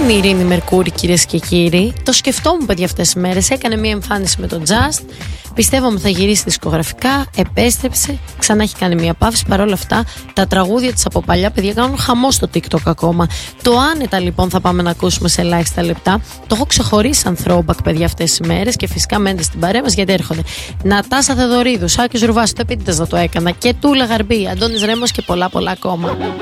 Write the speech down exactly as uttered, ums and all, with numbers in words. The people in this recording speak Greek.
είναι η Ειρήνη Μερκούρη, κυρίες και κύριοι. Το σκεφτόμουν, παιδιά, αυτές τις μέρες. Έκανε μία εμφάνιση με τον Just. Πιστεύαμε θα γυρίσει δισκογραφικά. Επέστρεψε. Ξανά έχει κάνει μία παύση. Παρ' όλα αυτά, τα τραγούδια της από παλιά, παιδιά, κάνουν χαμό στο TikTok ακόμα. Το Άνετα, λοιπόν, θα πάμε να ακούσουμε σε ελάχιστα λεπτά. Το έχω ξεχωρίσει σαν throwback, παιδιά, αυτές τις μέρες. Και φυσικά μένετε στην παρέα μας γιατί έρχονται Νατάσα Θεοδωρίδου, Σάκης Ρουβάς, το επίτηδες να το έκανα. Και Τούλα Γαρμπή, Αντώνης Ρέμος και πολλά πολλά ακόμα.